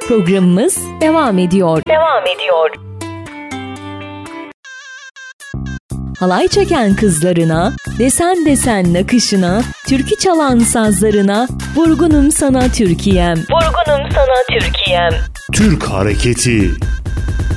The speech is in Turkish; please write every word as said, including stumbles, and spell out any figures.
Programımız devam ediyor. Devam ediyor. Halay çeken kızlarına, desen desen nakışına, türkü çalan sazlarına, vurgunum sana Türkiye'm. Vurgunum sana Türkiye'm. Türk hareketi.